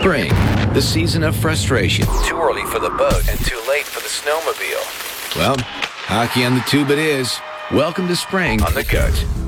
Spring, the season of frustration. Too early for the boat and too late for the snowmobile. Well, hockey on the tube it is. Welcome to spring on The Goat.